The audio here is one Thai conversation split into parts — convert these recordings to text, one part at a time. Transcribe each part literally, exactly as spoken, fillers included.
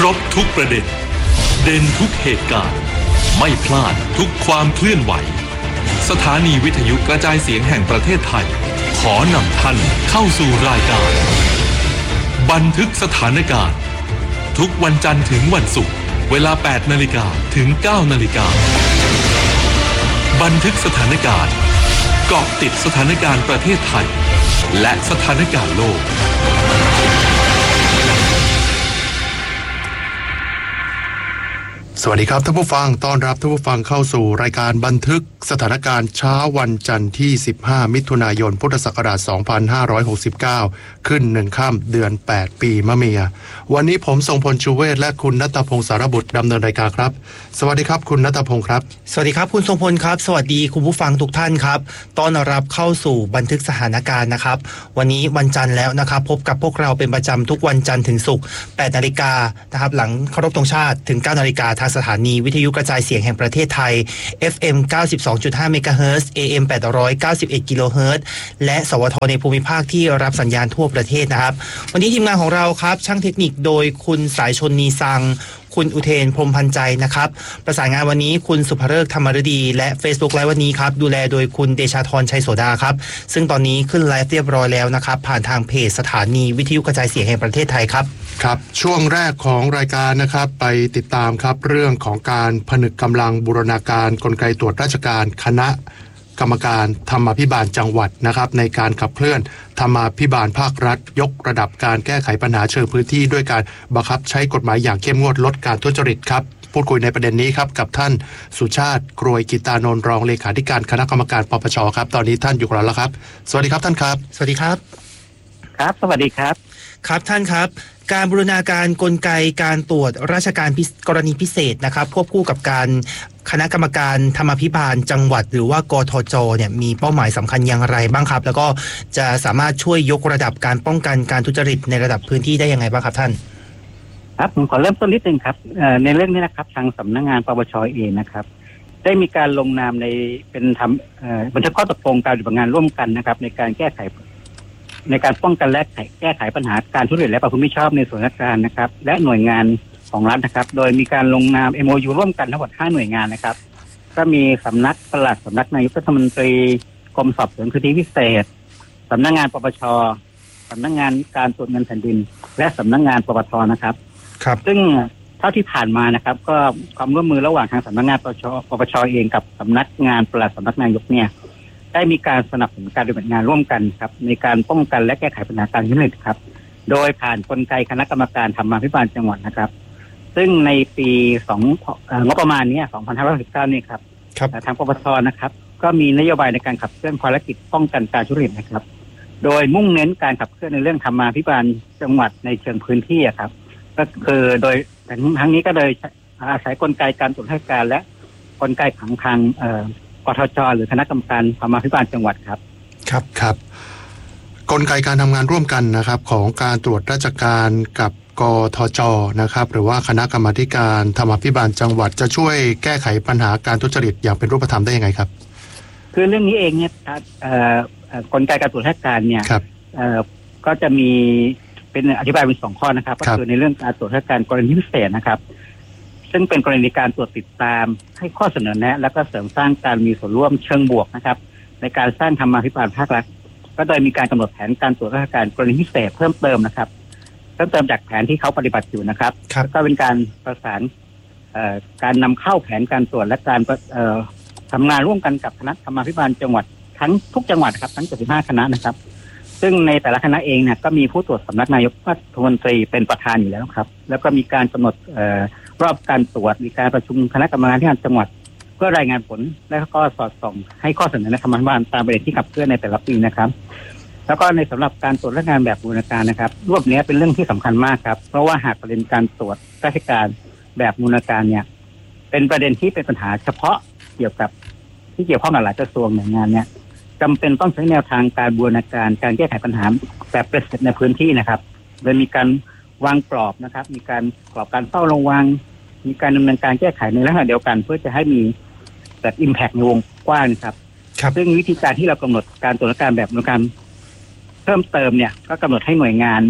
บทุกประเด็นเด่นทุกเหตุการณ์ไม่พลาดทุกความเคลื่อนไหวสถานีวิทยุกระจายเสียงแห่งประเทศไทยขอนำท่านเข้าสู่รายการบันทึกสถานการณ์ทุกวันจันทร์ถึงวันศุกร์เวลา แปดนาฬิกา ถึง เก้านาฬิกาบันทึกสถานการณ์เกาะติดสถานการณ์ประเทศไทยและสถานการณ์โลกสวัสดีครับท่านผู้ฟังต้อนรับท่านผู้ฟังเข้าสู่รายการบันทึกสถานการณ์เช้าวันจันทร์ที่สิบห้ามิถุนายนพุทธศักราชสองพันห้าร้อยหกสิบเก้าขึ้นหนึ่งค่ำเดือนแปดปีมะเมียวันนี้ผมทรงพลชูเวศและคุณณัฐพงศ์สารบุตรดำเนินรายการครับสวัสดีครับคุณณัฐพงศ์ครับสวัสดีครับคุณทรงพลครับสวัสดีคุณผู้ฟังทุกท่านครับต้อนรับเข้าสู่บันทึกสถานการณ์นะครับวันนี้วันจันทร์แล้วนะครับพบกับพวกเราเป็นประจำทุกวันจันทร์ถึงศุกร์แปดนาฬิกานะครับหลังเคารพธงชาติถึงเก้านาฬิกาทางสถานีวิทยุกระจายเสียงแห่งประเทศไทย เอฟ เอ็ม เก้าสิบสองจุดห้า เมกะเฮิรตซ์ เอ เอ็ม แปดร้อยเก้าสิบเอ็ด กิโลเฮิรตซ์และสวทในภูมิภาคที่รับสัญญาณทั่วประเทศนะครับวันนี้ทีมงานของเราครับช่างเทคนิคโดยคุณสายชนนีซังคุณอุเทนพรหมพันใจนะครับประสานงานวันนี้คุณสุภฤกษ์ธรรมฤดีและ Facebook ไลฟ์วันนี้ครับดูแลโดยคุณเดชาธรชัยโสดาครับซึ่งตอนนี้ขึ้นไลฟ์เรียบร้อยแล้วนะครับผ่านทางเพจสถานีวิทยุกระจายเสียงแห่งประเทศไทยครับครับช่วงแรกของรายการนะครับไปติดตามครับเรื่องของการผนึกกำลังบูรณาการกลไกตรวจราชการคณะกรรมการธรรมาภิบาลจังหวัดนะครับในการขับเคลื่อนธรรมาภิบาลภาครัฐยกระดับการแก้ไขปัญหาเชิงพื้นที่ด้วยการบังคับใช้กฎหมายอย่างเข้มงวดลดการทุจริตครับพูดคุยในประเด็นนี้ครับกับท่านสุชาติกรวยกิตานนท์รองเลขาธิการคณะกรรมการปปชครับตอนนี้ท่านอยู่กับเราแล้วครับสวัสดีครับท่านครับสวัสดีครับครับสวัสดีครับครับท่านครับการบูรณาการกลไกการตรวจราชการกรณีพิเศษนะครับควบคู่กับการคณะกรรมการธรรมาภิบาลจังหวัดหรือว่ากทจเนี่ยมีเป้าหมายสำคัญอย่างไรบ้างครับแล้วก็จะสามารถช่วยยกระดับการป้องกันการทุจริตในระดับพื้นที่ได้ยังไงบ้างครับท่านครับผมขอเริ่มต้นนิดนึงครับในเรื่องนี้นะครับทางสำนักงานปปชเองนะครับได้มีการลงนามในเป็นทำบันทึกข้อตกลงการปฏิบัติงานร่วมกันนะครับในการแก้ไขในการป้องกันและแก้ไขปัญหาการทุจริตและประพฤติมิชอบในส่วนราชการนะครับและหน่วยงานของรัฐนะครับโดยมีการลงนาม เอ็ม โอ ยู ร่วมกันทั้งหมดห้าหน่วยงานนะครับก็มีสำนักปลัดสำนักนายกรัฐมนตรีกรมสอบสวนคดีพิเศษสำนักงานปปชสำนักงานการตรวจเงินแผ่นดินและสำนักงานปปชนะครับครับซึ่งเท่าที่ผ่านมานะครับก็ความร่วมมือระหว่างทางสำนักงานปปชปปชเองกับสำนักงานปลัดสำนักนายกเนี่ยได้มีการสนับสนุนการปฏิบัติงานร่วมกันครับในการป้องกันและแก้ไขปัญหาการทุจริตครับโดยผ่านกลไกคณะกรรมการธรรมาภิบาลจังหวัดนะครับซึ่งในปีสองงบประมาณนี้สองพันห้าร้อยหกสิบเก้านี่ครับทางปปชนะครับก็มีนโยบายในการขับเคลื่อนภารกิจป้องกันการทุจริตนะครับโดยมุ่งเน้นการขับเคลื่อนในเรื่องธรรมาภิบาลจังหวัดในเชิงพื้นที่ครับก็คือโดยทั้งนี้ก็โดยอาศัยกลไกการตรวจราชการและกลไกของทางกทจ.หรือคณะกรรมการธรรมาภิบาลจังหวัดครับครับครับกลไกการทำงานร่วมกันนะครับของการตรวจราชการกับกทจ.นะครับหรือว่าคณะกรรมาการธรรมาภิบาลจังหวัดจะช่วยแก้ไขปัญหาการทุจริตอย่างเป็นรูปธรรมได้ยังไงครับคือเรื่องนี้เองเนี่ยกลไกการตรวจราชการเนี่ยก็จะมีเป็นอธิบายเป็นสองข้อนะครับก็คือในเรื่องการตรวจราชการกรณีพิเศษนะครับซึ่งเป็นกรณีการตรวจติดตามให้ข้อเสนอแนะและก็เสริมสร้างการมีส่วนร่วมเชิงบวกนะครับในการสร้างธรรมาภิบาลภาครัฐก็โดยมีการกำหนดแผนการตรวจราชการกรณีพิเศษเพิ่มเติมนะครับเพิ่มเติมจากแผนที่เขาปฏิบัติอยู่นะครับก็เป็นการประสานการนำเข้าแผนการตรวจและการทำงานร่วมกันกับคณะธรรมาภิบาลจังหวัดทั้งทุกจังหวัดครับทั้งเจ็ดสิบห้าคณะนะครับซึ่งในแต่ละคณะเองเนี่ยก็มีผู้ตรวจสำนักนายกรัฐมนตรีเป็นประธานอยู่แล้วครับแล้วก็มีการกำหนดรอบการตรวจมีการประชุมคณะกรรมการที่จังหวัดเพื่อรายงานผลและก็สอดส่องให้ข้อเสนอในธรรมาภิบาลตามประเด็นที่ขับเคลื่อนในแต่ละปีนะครับแล้วก็ในสำหรับการตรวจราชการแบบบูรณาการนะครับรวบนี้เป็นเรื่องที่สำคัญมากครับเพราะว่าหากประเด็นการตรวจราชการแบบบูรณาการเนี่ยเป็นประเด็นที่เป็นปัญหาเฉพาะเกี่ยวกับที่เกี่ยวข้องกับหลายกระทรวงหน่วยงานเนี่ยจำเป็นต้องใช้แนวทางการบูรณาการการแก้ไขปัญหาแบบเป็นเสร็จในพื้นที่นะครับโดยมีการวางกรอบนะครับมีการกรอบการเฝ้าระวังมีการดำเนินการแก้ไขในลักษณะเดียวกันเพื่อจะให้มีแบบอิมแพคในวงกว้างครับซึ่งวิธีการที่เรากำหนดการตรวจราชการแบบบูรณาการเพิ่มเติมเนี่ยก็กำหนดให้หน่วยงาน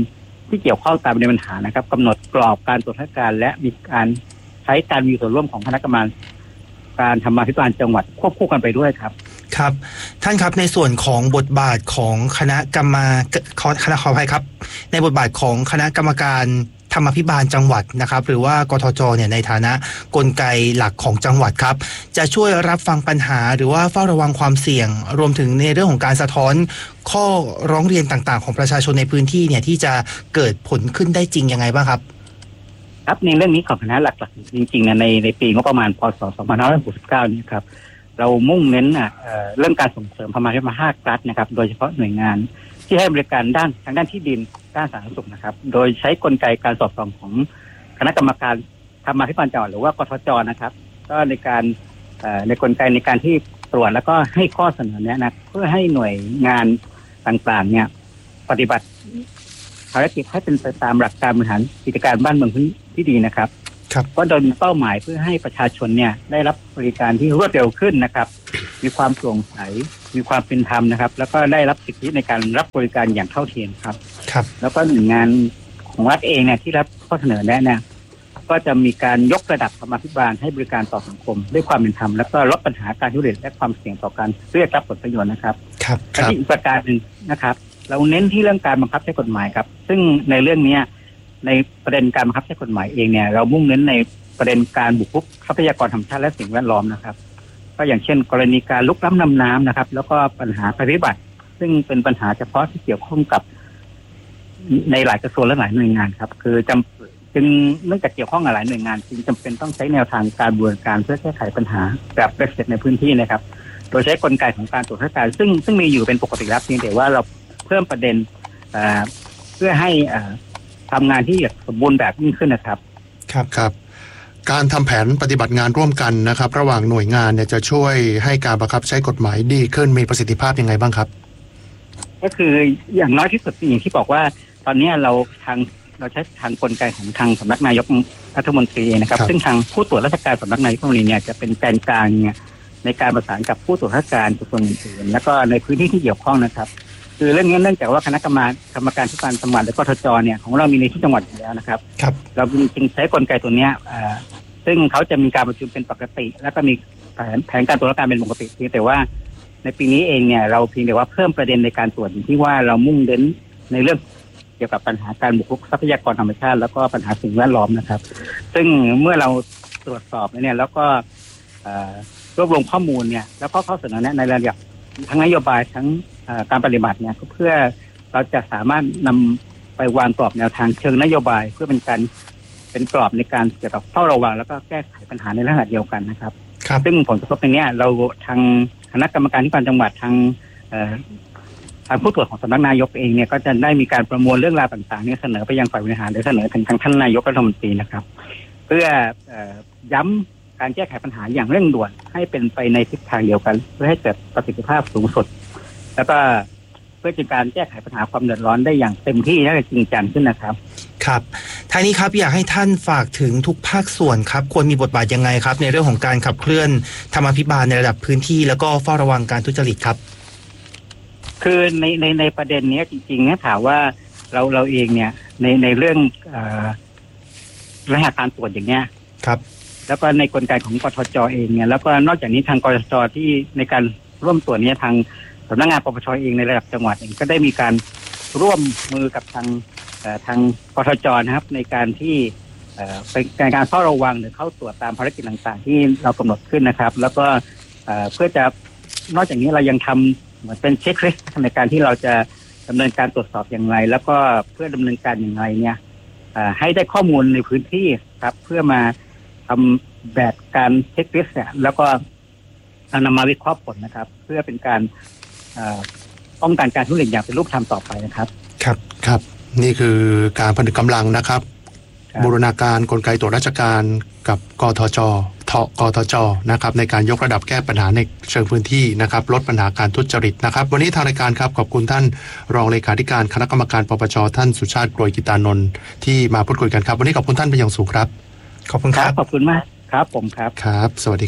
ที่เกี่ยวข้องตามประเด็นปัญหานะครับกำหนดกรอบการตรวจราชการและมีการใช้การมีส่วนร่วมของคณะกรรมการธรรมาภิบาลจังหวัดควบคู่กันไปด้วยครับครับท่านครับในส่วนของบทบาทของคณะกรรมการคณะขออภัยครับในบทบาทของคณะกรรมการธรรมาภิบาลจังหวัดนะครับหรือว่ากทจเนี่ยในฐานะกลไกหลักของจังหวัดครับจะช่วยรับฟังปัญหาหรือว่าเฝ้าระวังความเสี่ยงรวมถึงในเรื่องของการสะท้อนข้อร้องเรียนต่างๆของประชาชนในพื้นที่เนี่ยที่จะเกิดผลขึ้นได้จริงยังไงบ้างครับครับในเรื่องนี้ของคณะหลักๆจริงๆนะในในปีงบประมาณพ.ศ. สองพันห้าร้อยหกสิบเก้านี้ครับเรามุ่งเน้นอ่ะเรื่องการส่งเสริมธรรมาภิบาลภาครัฐนะครับโดยเฉพาะหน่วยงานที่ให้บริการด้านทางด้านที่ดินด้านสาธารณสุขนะครับโดยใช้กลไกการสอบสวนของคณะกรรมการธรรมาภิบาลจังหวัดหรือว่ากทจนะครับก็ในการในกลไกในการที่ตรวจแล้วก็ให้ข้อเสนอแนะนะเพื่อให้หน่วยงานต่างๆเนี่ยปฏิบัติภารกิจให้เป็นไปตามหลักการบริหารกิจการบ้านเมืองที่ดีนะครับก็โดยมีเป้าหมายเพื่อให้ประชาชนเนี่ยได้รับบริการที่รวดเร็วขึ้นนะครับมีความโปร่งใสมีความเป็นธรรมนะครับแล้วก็ได้รับสิทธิในการรับบริการอย่างเท่าเทียมครับครับแล้วก็หน่วยงานของรัฐเองเนี่ยที่รับข้อเสนอแนะเนี่ยก็จะมีการยกระดับธรรมาภิบาลให้บริการต่อสังคมด้วยความเป็นธรรมแล้วก็ลดปัญหาการทุจริตและความเสี่ยงต่อการเรียกรับผลประโยชน์นะครับครับและอีกประการหนึ่งนะครับเราเน้นที่เรื่องการบังคับใช้กฎหมายครับซึ่งในเรื่องนี้ในประเด็นการบังคับใช้กฎหมายเองเนี่ยเรามุ่งเน้นในประเด็นการบุกรุกทรัพยากรธรรมชาติและสิ่งแวดล้อมนะครับก็อย่างเช่นกรณีการลุกล้ำนำน้ำนะครับแล้วก็ปัญหาภัยพิบัติซึ่งเป็นปัญหาเฉพาะที่เกี่ยวข้องกับในหลายกระทรวงและหลายหน่วยงานครับคือจำจึงเนื่องจากเกี่ยวข้องกับหลายหน่วยงานจึงจำเป็นต้องใช้แนวทางการบริการเพื่อแก้ไขปัญหาแบบเบ็ดเสร็จในพื้นที่นะครับโดยใช้กลไกของการตรวจราชการซึ่งซึ่งมีอยู่เป็นปกติแล้วเพียงแต่ว่าเราเพิ่มประเด็นเพื่อให้ทำงานที่สมบูรณ์แบบยิ่งขึ้นนะครับครับครับการทำแผนปฏิบัติงานร่วมกันนะครับระหว่างหน่วยงานเนี่ยจะช่วยให้การบังคับใช้กฎหมายดีขึ้นมีประสิทธิภาพยังไงบ้างครับก็คืออย่างน้อยที่สุดอย่างที่บอกว่าตอนนี้เราทางเราใช้ทางกลไกของทางสำนักนายกรัฐมนตรีนะครับซึ่งทางผู้ตรวจราชการสำนักนายกรัฐมนตรีเนี่ยจะเป็นแกนกลางเนี่ยในการประสานกับผู้ตรวจราชการกระทรวงอื่นๆแล้วก็ในพื้นที่ที่เกี่ยวข้องนะครับคือเรื่องนี้เนื่องจากว่าคณะกรรมการกรรมการที่การจังหวัดและกทจเนี่ยของเรามีในที่จังหวัดอยู่แล้วนะครับเราจึงใช้กลไกตัวนี้ซึ่งเขาจะมีการประชุมเป็นปกติแล้วก็มีแผนแผนการตรวจราชการเป็นปกติแต่ว่าในปีนี้เองเนี่ยเราเพียงแต่ว่าเพิ่มประเด็นในการตรวจที่ว่าเรามุ่งเน้นในเรื่องเกี่ยวกับปัญหาการบุกรุกทรัพยากรธรรมชาติแล้วก็ปัญหาสิ่งแวดล้อมนะครับซึ่งเมื่อเราตรวจสอบเนี่ยแล้วก็รวบรวมข้อมูลเนี่ยแล้วก็ข้อเสนอแนะในระดับทั้งนโยบายทั้งการปฏิบัติเนี่ยเพื่อเราจะสามารถนำไปวางกรอบแนวทางเชิงนโยบายเพื่อเป็นการเป็นกรอบในการเกี่ยวกับเฝ้าระวังแล้วก็แก้ไขปัญหาในลักษณะเดียวกันนะครับซึ่งผลกระทบในนี้เราทางคณะกรรมการที่การจังหวัดทางทางผู้ตรวจของสำนักนายกเองเนี่ยก็จะได้มีการประมวลเรื่องราวต่างๆเนี่ยเสนอไปยังฝ่ายบริหารหรือเสนอถึงทางท่านนายกรัฐมนตรีนะครับเพื่อย้ำการแก้ไขปัญหาอย่างเร่งด่วนให้เป็นไปในทิศทางเดียวกันเพื่อให้เกิดประสิทธิภาพสูงสุดแล้วก็เพื่อการแก้ไขปัญหาความเดือดร้อนได้อย่างเต็มที่และจริงจังขึ้นนะครับครับท้ายนี้ครับอยากให้ท่านฝากถึงทุกภาคส่วนครับควรมีบทบาทยังไงครับในเรื่องของการขับเคลื่อนธรรมาภิบาลในระดับพื้นที่แล้วก็เฝ้าระวังการทุจริตครับคือในในในประเด็นนี้จริงๆเนี่ยถามว่าเราเราเองเนี่ยในในเรื่องรหัสการตรวจอย่างเงี้ยครับแล้วก็ในกลไกของกทจเองเนี่ยแล้วก็นอกจากนี้ทางกทจที่ในการร่วมตรวจนี้ทางสำนักงานปปชเองในระดับจังหวัดเองก็ได้มีการร่วมมือกับทางทางกทจนะครับในการที่เป็นการเฝ้าระวังหรือเข้าตรวจตามภารกิจต่างๆที่เรากำหนดขึ้นนะครับแล้วก็เพื่อจะนอกจากนี้เรายังทำเหมือนเป็นเช็คลิสต์ในการที่เราจะดำเนินการตรวจสอบอย่างไรแล้วก็เพื่อดำเนินการอย่างไรเนี่ยให้ได้ข้อมูลในพื้นที่ครับเพื่อมาทำแบบการเช็คลิสต์เนี่ยแล้วก็นำมาวิเคราะห์ผลนะครับเพื่อเป็นการป้องกันการทุจริตอย่างเป็นรูปธรรมต่อไปนะครับครับครับนี่คือการผนึกกำลังนะครับบูรณาการกลไกตรวจราชการกับกทจทกทจนะครับในการยกระดับแก้ปัญหาในเชิงพื้นที่นะครับลดปัญหาการทุจริตนะครับวันนี้ทางรายการครับขอบคุณท่านรองเลขาธิการคณะกรรมการปปชท่านสุชาติกรวยกิตานนท์ที่มาพูดคุยกันครับวันนี้ขอบคุณท่านเป็นอย่างสูงครับขอบคุณครับขอบคุณมากครับผมครับครับสวัสดีครับ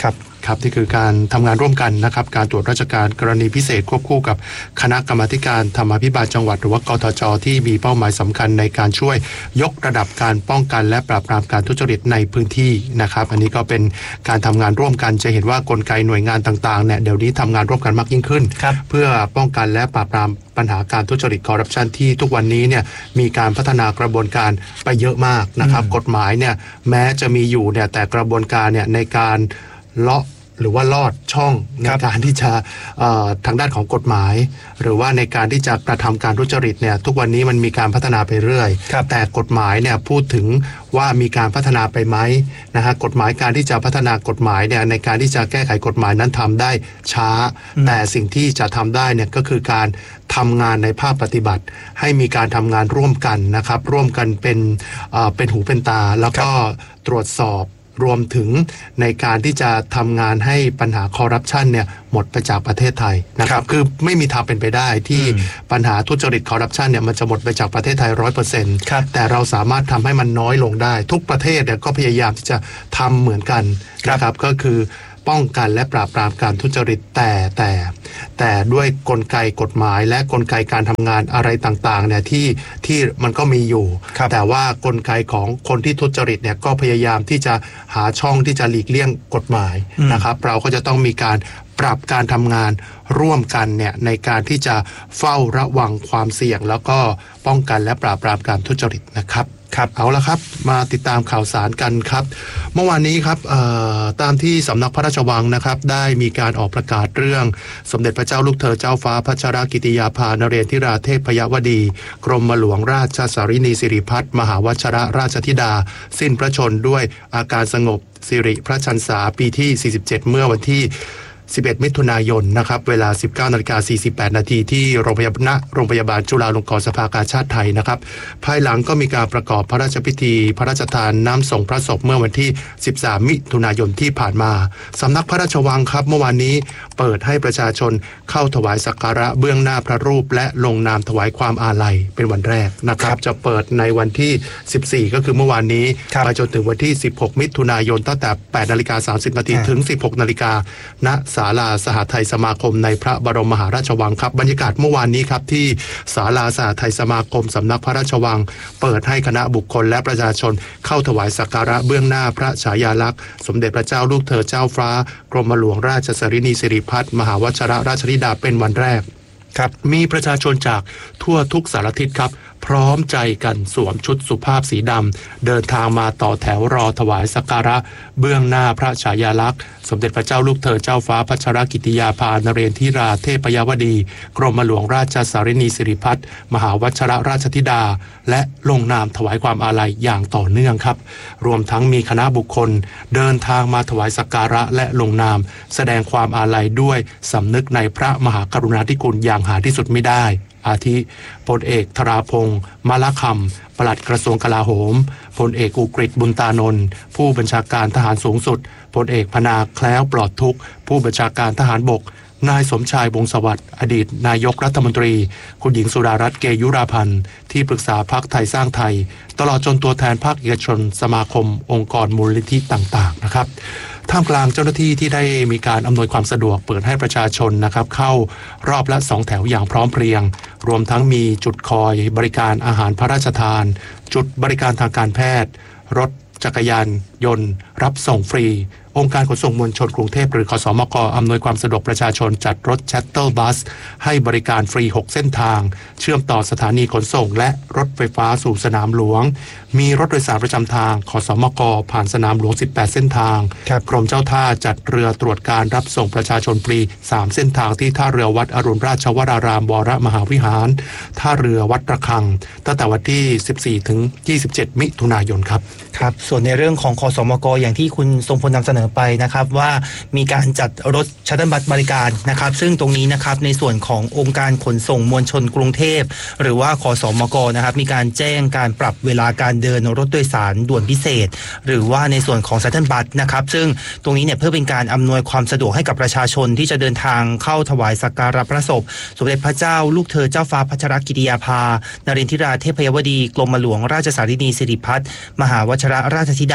ครับครับนี่คือการทำงานร่วมกันนะครับการตรวจราชการกรณีพิเศษควบคู่กับคณะกรรมาธิการธรรมาภิบาลจังหวัดหรือว่ากทจ.ที่มีเป้าหมายสำคัญในการช่วยยกระดับการป้องกันและปราบปรามการทุจริตในพื้นที่นะครับอันนี้ก็เป็นการทำงานร่วมกันจะเห็นว่ากลไกหน่วยงานต่างๆเนี่ยเดี๋ยวนี้ทำงานร่วมกันมากยิ่งขึ้นเพื่อป้องกันและปราบปรามปัญหาการทุจริตคอร์รัปชันที่ทุกวันนี้เนี่ยมีการพัฒนากระบวนการไปเยอะมากนะครับกฎหมายเนี่ยแม้จะมีอยู่เนี่ยแต่กระบวนการเนี่ยในการเลาะหรือว่าลอดช่องในการที่จะทางด้านของกฎหมายหรือว่าในการที่จะกระทำการทุจริตเนี่ยทุกวันนี้มันมีการพัฒนาไปเรื่อยแต่กฎหมายเนี่ยพูดถึงว่ามีการพัฒนาไปไหมนะฮะกฎหมายการที่จะพัฒนากฎหมายเนี่ยในการที่จะแก้ไขกฎหมายนั้นทำได้ช้าแต่สิ่งที่จะทำได้เนี่ยก็คือการทำงานในภาคปฏิบัติให้มีการทำงานร่วมกันนะครับร่วมกันเป็นเป็นหูเป็นตาแล้วก็ตรวจสอบรวมถึงในการที่จะทำงานให้ปัญหาคอร์รัปชันเนี่ยหมดไปจากประเทศไทยนะครับคือไม่มีทางเป็นไปได้ที่ปัญหาทุจริตคอร์รัปชันเนี่ยมันจะหมดไปจากประเทศไทย ร้อยเปอร์เซ็นต์ แต่เราสามารถทำให้มันน้อยลงได้ทุกประเทศเนี่ยก็พยายามที่จะทำเหมือนกันนะครับก็คือป้องกันและปราบปรามการทุจริตแต่แต่แต่ด้วยกลไกกฎหมายและกลไกการทำงานอะไรต่างๆเนี่ยที่ที่มันก็มีอยู่แต่ว่ากลไกของคนที่ทุจริตเนี่ยก็พยายามที่จะหาช่องที่จะหลีกเลี่ยงกฎหมายนะครับเราก็จะต้องมีการปรับการทำงานร่วมกันเนี่ยในการที่จะเฝ้าระวังความเสี่ยงแล้วก็ป้องกันและปราบปรามการทุจริตนะครับครับเอาละครับมาติดตามข่าวสารกันครับเมื่อวานนี้ครับตามที่สำนักพระราชวังนะครับได้มีการออกประกาศเรื่องสมเด็จพระเจ้าลูกเธอเจ้าฟ้าพัชรกิติยาภานเรนทิราเทพยวดีกรมหลวงราชสารินีสิริพัฒน์มหาวชรราชธิดาสิ้นพระชนด้วยอาการสงบสิริพระชรรษาปีที่สี่สิบเจ็ดเมื่อวันที่สิบเอ็ดมิถุนายนนะครับเวลา สิบเก้านาฬิกาสี่สิบแปดนาทีที่โรงพยาบาลณโรงพยาบาลจุฬาลงกรณ์สภากาชาดไทยนะครับภายหลังก็มีการประกอบพระราชพิธีพระราชทานน้ำส่งพระศพเมื่อวันที่สิบสามมิถุนายนที่ผ่านมาสำนักพระราชวังครับเมื่อวานนี้เปิดให้ประชาชนเข้าถวายสักการะเบื้องหน้าพระรูปและลงนามถวายความอาลัยเป็นวันแรกนะครับจะเปิดในวันที่สิบสี่ก็คือเมื่อวานนี้ไปจนถึงวันที่สิบหกมิถุนายนตั้งแต่แปดนาฬิกาสามสิบนาทีถึงสิบหกนาฬิกาณศาลาสหไทยสมาคมในพระบรมมหาราชวังครับบรรยากาศเมื่อวานนี้ครับที่ศาลาสหไทยสมาคมสำนักพระราชวังเปิดให้คณะบุคคลและประชาชนเข้าถวายสักการะเบื้องหน้าพระฉายาลักษณ์สมเด็จพระเจ้าลูกเธอเจ้าฟ้ากรมหลวงราชสารินีสิริพัฒน์มหาวชรราชธิดาเป็นวันแรกครับมีประชาชนจากทั่วทุกสารทิศครับพร้อมใจกันสวมชุดสุภาพสีดำเดินทางมาต่อแถวรอถวายสักการะเบื้องหน้าพระฉายาลักษณ์สมเด็จพระเจ้าลูกเธอเจ้าฟ้าพัชรกิติยาภานเรนทิราเทพยวดีกรมหลวงราชสารินีสิริพัฒน์มหาวชรราชธิดาและลงนามถวายความอาลัยอย่างต่อเนื่องครับรวมทั้งมีคณะบุคคลเดินทางมาถวายสักการะและลงนามแสดงความอาลัยด้วยสำนึกในพระมหากรุณาธิคุณอย่างหาที่สุดไม่ได้อาทิพลเอกธราพงษ์มะละคำปลัดกระทรวงกลาโหมพลเอกอุกฤษบุญตานนท์ผู้บัญชาการทหารสูงสุดพลเอกพนาแคล้วปลอดทุกข์ผู้บัญชาการทหารบกนายสมชายวงศ์สวัสดิ์อดีตนายกรัฐมนตรีคุณหญิงสุดารัตน์เกยุราพันธ์ที่ปรึกษาพรรคไทยสร้างไทยตลอดจนตัวแทนภาคเอกชนสมาคมองค์กรมูลนิธิต่างๆนะครับท่ามกลางเจ้าหน้าที่ที่ได้มีการอำนวยความสะดวกเปิดให้ประชาชนนะครับเข้ารอบละสองแถวอย่างพร้อมเพรียงรวมทั้งมีจุดคอยบริการอาหารพระราชทานจุดบริการทางการแพทย์รถจักรยานยนต์รับส่งฟรีองค์การขนส่งมวลชนกรุงเทพหรือขสมกอำนวยความสะดวกประชาชนจัดรถชัตเติลบัสให้บริการฟรีหกเส้นทางเชื่อมต่อสถานีขนส่งและรถไฟฟ้าสู่สนามหลวงมีรถโดยสารประจำทางขสมกผ่านสนามหลวงสิบแปดเส้นทางกรมเจ้าท่าจัดเรือตรวจการรับส่งประชาชนฟรีสามเส้นทางที่ท่าเรือวัดอรุณราชวรารามวรมหาวิหารท่าเรือวัดระฆังตั้งแต่วันที่สิบสี่ถึงยี่สิบเจ็ดมิถุนายนครับครับส่วนในเรื่องของขสมกอย่างที่คุณทรงพลนำเสนอไปนะครับว่ามีการจัดรถชัตเติลบัสบริการนะครับซึ่งตรงนี้นะครับในส่วนขององค์การขนส่งมวลชนกรุงเทพหรือว่าขสมกนะครับมีการแจ้งการปรับเวลาการเดินรถโดยสารด่วนพิเศษหรือว่าในส่วนของชัตเติลบัสนะครับซึ่งตรงนี้เนี่ยเพื่อเป็นการอำนวยความสะดวกให้กับประชาชนที่จะเดินทางเข้าถวายสักการะพระศพสมเด็จพระเจ้าลูกเธอเจ้าฟ้าพัชรกิติยาภานเรนทิราเทพยวดีกรมหลวงราชสารินีสิริพัฒน์มหาวชรราชธิดานะครับ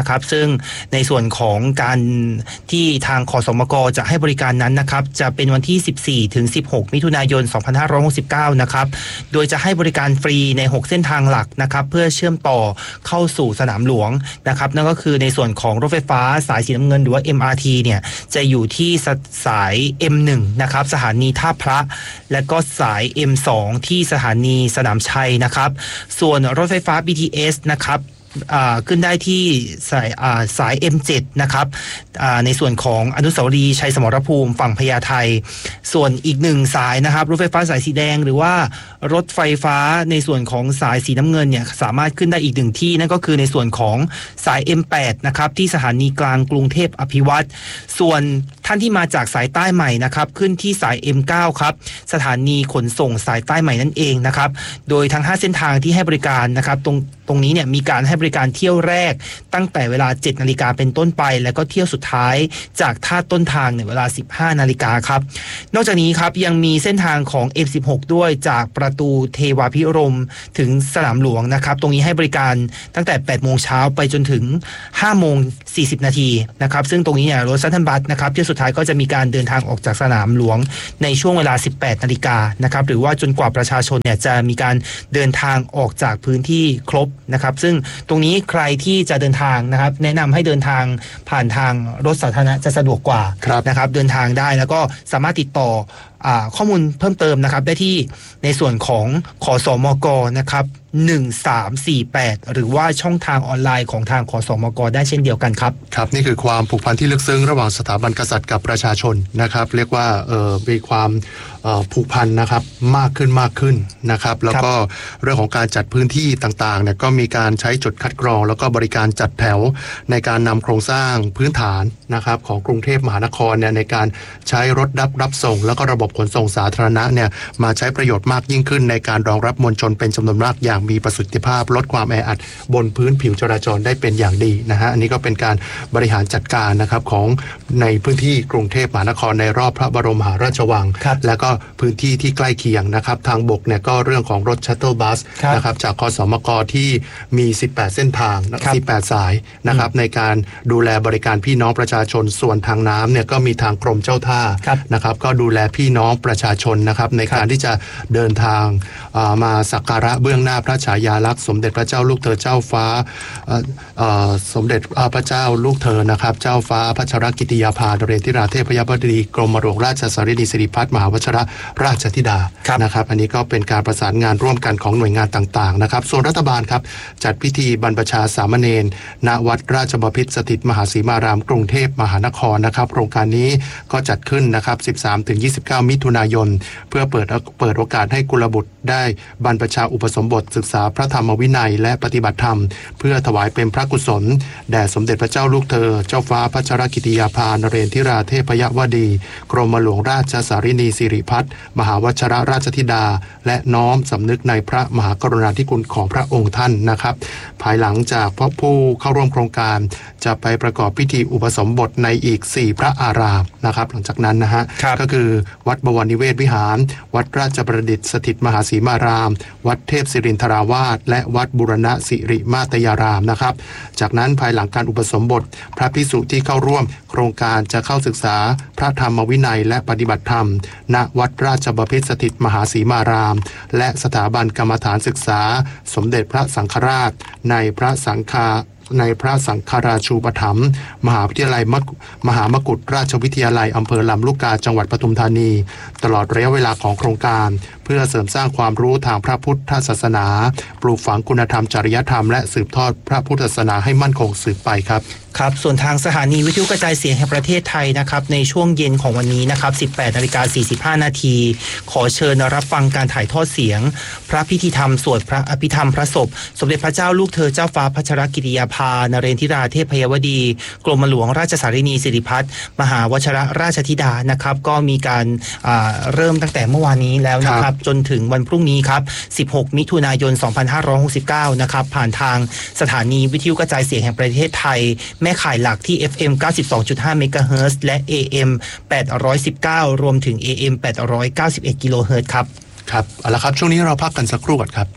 นะครับซึ่งในส่วนของการที่ทางขสมกจะให้บริการนั้นนะครับจะเป็นวันที่สิบสี่ถึงสิบหกมิถุนายนสองพันห้าร้อยหกสิบเก้านะครับโดยจะให้บริการฟรีในหกเส้นทางหลักนะครับเพื่อเชื่อมต่อเข้าสู่สนามหลวงนะครับนั่นก็คือในส่วนของรถไฟฟ้าสายสีน้ำเงินหรือว่า เอ็ม อาร์ ที เนี่ยจะอยู่ที่สาย เอ็ม หนึ่ง นะครับสถานีท่าพระและก็สาย เอ็ม สอง ที่สถานีสนามชัยนะครับส่วนรถไฟฟ้า บี ที เอส นะครับขึ้นได้ที่สายสาย เอ็ม เจ็ด นะครับในส่วนของอนุสาวรีย์ชัยสมรภูมิฝั่งพญาไทส่วนอีกหนึ่งสายนะครับรถไฟฟ้าสายสีแดงหรือว่ารถไฟฟ้าในส่วนของสายสีน้ำเงินเนี่ยสามารถขึ้นได้อีกหนึ่งที่นั่นก็คือในส่วนของสาย เอ็ม แปด นะครับที่สถานีกลางกรุงเทพอภิวัตรส่วนท่านที่มาจากสายใต้ใหม่นะครับขึ้นที่สาย เอ็ม เก้า ครับสถานีขนส่งสายใต้ใหม่นั่นเองนะครับโดยทั้งห้าเส้นทางที่ให้บริการนะครับตรงตรงนี้เนี่ยมีการให้บริการเที่ยวแรกตั้งแต่เวลา เจ็ดนาฬิกาเป็นต้นไปแล้วก็เที่ยวสุดท้ายจากท่าต้นทางในเวลา สิบห้านาฬิกาครับนอกจากนี้ครับยังมีเส้นทางของ เอ็ม สิบหก ด้วยจากประตูเทวาภิรมย์ถึงสนามหลวงนะครับตรงนี้ให้บริการตั้งแต่ แปดโมงเช้าไปจนถึง ห้าโมงสี่สิบนาทีนะครับซึ่งตรงนี้เนี่ยรถซัตเทิลบัสนะครับที่สุดท้ายก็จะมีการเดินทางออกจากสนามหลวงในช่วงเวลา สิบแปดนาฬิกานะครับหรือว่าจนกว่าประชาชนเนี่ยจะมีการเดินทางออกจากพื้นที่ครบนะครับซึ่งตรงนี้ใครที่จะเดินทางนะครับแนะนำให้เดินทางผ่านทางรถสาธารณะจะสะดวกกว่านะครับเดินทางได้แล้วก็สามารถติดต่ออ่าข้อมูลเพิ่มเติมนะครับได้ที่ในส่วนของขสมกนะครับหนึ่งสามสี่แปดหรือว่าช่องทางออนไลน์ของทางขสมกได้เช่นเดียวกันครับครับนี่คือความผูกพันที่ลึกซึ้งระหว่างสถาบันกษัตริย์กับประชาชนนะครับเรียกว่าเอ่อมีความผูกพันนะครับมากขึ้นมากขึ้นนะครับแล้วก็เรื่องของการจัดพื้นที่ต่างๆเนี่ยก็มีการใช้จุดคัดกรองแล้วก็บริการจัดแถวในการนำโครงสร้างพื้นฐานนะครับของกรุงเทพมหานครเนี่ยในการใช้รถรับรับส่งแล้วก็ระบบขนส่งสาธารณะเนี่ยมาใช้ประโยชน์มากยิ่งขึ้นในการรองรับมวลชนเป็นจำนวนมากอย่างมีประสิทธิภาพลดความแออัดบนพื้นผิวจราจรได้เป็นอย่างดีนะฮะอันนี้ก็เป็นการบริหารจัดการนะครับของในพื้นที่กรุงเทพมหานครในรอบพระบรมมหาราชวังแล้วก็พื้นที่ที่ใกล้เคียงนะครับทางบกเนี่ยก็เรื่องของรถชัตเทิลบัสนะครับจากคสมกที่มีสิบแปดเส้นทางสิบแปดสายนะครับในการดูแลบริการพี่น้องประชาชนส่วนทางน้ำเนี่ยก็มีทางกรมเจ้าท่านะครับก็ดูแลพี่น้องประชาชนนะครับในการที่จะเดินทางมาสักการะเบื้องหน้าพระฉายาลักษณ์สมเด็จพระเจ้าลูกเธอเจ้าฟ้าสมเด็จพระเจ้าลูกเธอนะครับเจ้าฟ้าพัชรกิติยาภานเรศธิราเทพยบดีกรมหลวงราชสารีสิริพัฒน์มหาวชิรราชธิดานะครับอันนี้ก็เป็นการประสานงานร่วมกันของหน่วยงานต่างๆนะครับส่วนรัฐบาลครับจัดพิธีบรรพชาสามเณรณวัดราชบพิตรสถิตมหาสีมารามกรุงเทพมหานครนะครับโครงการนี้ก็จัดขึ้นนะครับ สิบสามถึงยี่สิบเก้า มิถุนายนเพื่อเปิดเปิดโอกาสให้กุลบุตรได้บรรพชาอุปสมบทศึกษาพระธรรมวินัยและปฏิบัติธรรมเพื่อถวายเป็นพระกุศลแด่สมเด็จพระเจ้าลูกเธอเจ้าฟ้าพัชรกิติยาภานเรศธิราเทพยวดีกรมหลวงราชสารีนีสิริพัฒน์มหาวชิรราชธิดาและน้อมสำนึกในพระมหากรุณาธิคุณของพระองค์ท่านนะครับภายหลังจากพระผู้เข้าร่วมโครงการจะไปประกอบพิธีอุปสมบทในอีกสี่พระอารามนะครับหลังจากนั้นนะฮะก็คือวัดบวรนิเวศวิหารวัดราชประดิษฐ์สถิตมหาสีมารามวัดเทพศิรินทราวาสและวัดบุรณะสิริมาตยารามนะครับจากนั้นภายหลังการอุปสมบทพระภิกษุที่เข้าร่วมโครงการจะเข้าศึกษาพระธรรมวินัยและปฏิบัติธรรมณวัดราชบพิตรสถิตมหาสีมารามและสถาบันกรรมฐานศึกษาสมเด็จพระสังฆราชในพระสังฆาในพระสังฆราชูปถัมภ์มหาวิทยาลัยมหามกุฏราชวิทยาลัยอำเภอลำลูกกาจังหวัดปทุมธานีตลอดระยะเวลาของโครงการเพื่อเสริมสร้างความรู้ทางพระพุทธศาสนาปลูกฝังคุณธรรมจริยธรรมและสืบทอดพระพุทธศาสนาให้มั่นคงสืบไปครับครับส่วนทางสถานีวิทยุกระจายเสียงแห่งประเทศไทยนะครับในช่วงเย็นของวันนี้นะครับ สิบแปดนาฬิกาสี่สิบห้านาทีขอเชิญรับฟังการถ่ายทอดเสียงพระพิธีธรรมสวดพระอภิธรรมพระศพสมเด็จพระเจ้าลูกเธอเจ้าฟ้าพัชรกิติยาภานเรศธิราเทพยวดีกรมหลวงราชสารีนีสิริพัฒน์มหาวชิรราชธิดานะครับก็มีการเริ่มตั้งแต่เมื่อวานนี้แล้วนะครับจนถึงวันพรุ่งนี้ครับสิบหกมิถุนายนสองพันห้าร้อยหกสิบเก้านะครับผ่านทางสถานีวิทยุกระจายเสียงแห่งประเทศไทยแม่ข่ายหลักที่ เอฟ เอ็ม เก้าสิบสองจุดห้า เมกะเฮิรตซ์และ เอ เอ็ม แปดร้อยสิบเก้ารวมถึง เอ เอ็ม แปดร้อยเก้าสิบเอ็ด กิโลเฮิรตซ์ครับครับเอาละครับช่วงนี้เราพักกันสักครู่ก่อนครับ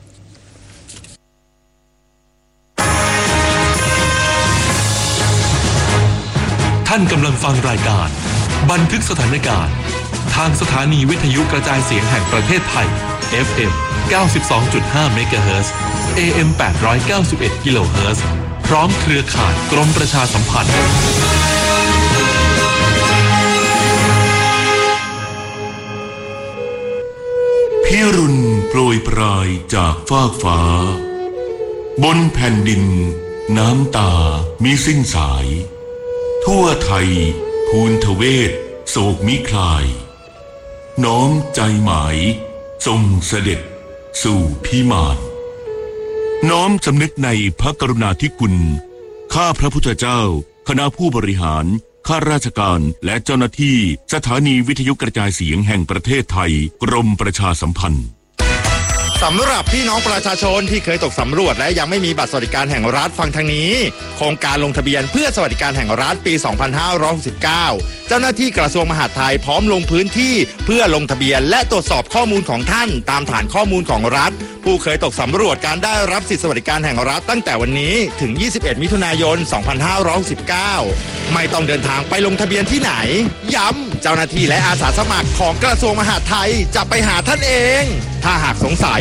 ท่านกำลังฟังรายการบันทึกสถานการณ์ทางสถานีวิทยุกระจายเสียงแห่งประเทศไทย เอฟ เอ็ม เก้าสิบสองจุดห้า เมกะเฮิรตซ์ เอ เอ็ม แปดร้อยเก้าสิบเอ็ด กิโลเฮิรตซ์ พร้อมเครือข่ายกรมประชาสัมพันธ์พิรุณโปรยปรายจากฟากฟ้าบนแผ่นดินน้ำตามิสิ้นสายทั่วไทยภูนทเวศโศกมิคลายน้อมใจหมายทรงเสด็จสู่พิมานน้อมสำนึกในพระกรุณาธิคุณข้าพระพุทธเจ้าคณะผู้บริหารข้าราชการและเจ้าหน้าที่สถานีวิทยุกระจายเสียงแห่งประเทศไทยกรมประชาสัมพันธ์สำหรับพี่น้องประชาชนที่เคยตกสำรวจและยังไม่มีบัตรสวัสดิการแห่งรัฐฟังทางนี้โครงการลงทะเบียนเพื่อสวัสดิการแห่งรัฐปี สองพันห้าร้อยหกสิบเก้า เจ้าหน้าที่กระทรวงมหาดไทยพร้อมลงพื้นที่เพื่อลงทะเบียนและตรวจสอบข้อมูลของท่านตามฐานข้อมูลของรัฐผู้เคยตกสำรวจการได้รับสิทธิสวัสดิการแห่งรัฐตั้งแต่วันนี้ถึง ยี่สิบเอ็ด มิถุนายน สองพันห้าร้อยหกสิบเก้า ไม่ต้องเดินทางไปลงทะเบียนที่ไหนย้ำเจ้าหน้าที่และอาสาสมัครของกระทรวงมหาดไทยจะไปหาท่านเองถ้าหากสงสัย